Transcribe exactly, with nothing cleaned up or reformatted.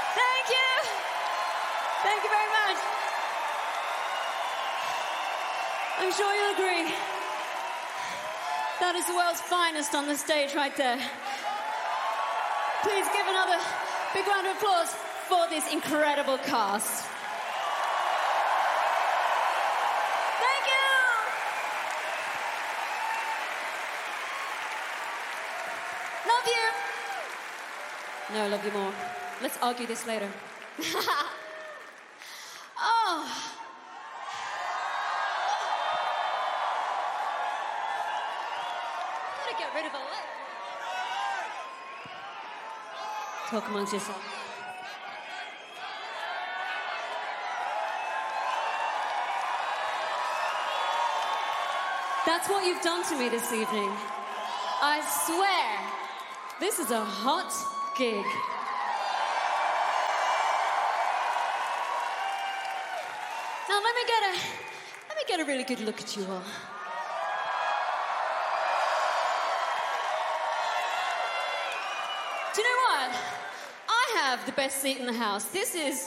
Thank you. Thank you very much. I'm sure you'll agree. That is the world's finest on the stage right there. Please give another big round of applause for this incredible cast. Thank you. Love you. No, I love you more. Let's argue this later. Oh. I gotta get rid of a leg. Talk amongst yourselves. That's what you've done to me this evening. I swear, this is a hot gig. Now let me get a let me get a really good look at you all. Do you know what? I have the best seat in the house. This is